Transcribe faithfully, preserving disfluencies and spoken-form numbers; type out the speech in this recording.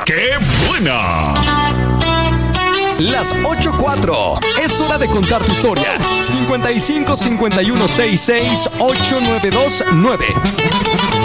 ¡Qué buena! Las ocho cuatro. Es hora de contar tu historia. cincuenta y cinco, cincuenta y uno, sesenta y seis, ocho nueve dos nueve.